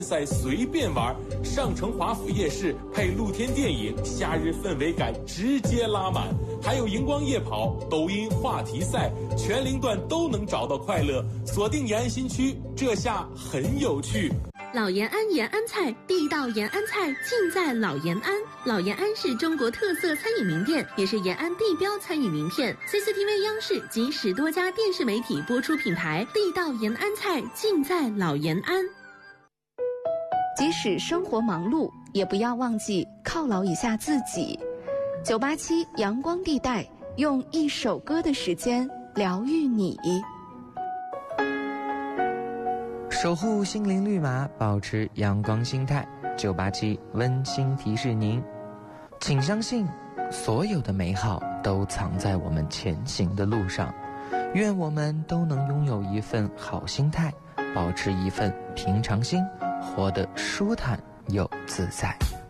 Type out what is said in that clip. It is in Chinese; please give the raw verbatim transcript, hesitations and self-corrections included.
赛随便玩，上城华府夜市配露天电影，夏日氛围感直接拉满。还有荧光夜跑、抖音话题赛，全龄段都能找到快乐。锁定延安新区，这下很有趣。 老延安延安菜，地道延安菜尽在老延安。老延安是中国特色餐饮名店，也是延安地标餐饮名片。C C T V 央视及十多家电视媒体播出品牌，地道延安菜尽在老延安。 即使生活忙碌，也不要忘记犒劳一下自己。九八七阳光地带，用一首歌的时间疗愈你。 守护心灵绿码，保持阳光心态。九八七温馨提示您，请相信，所有的美好都藏在我们前行的路上。愿我们都能拥有一份好心态，保持一份平常心，活得舒坦又自在。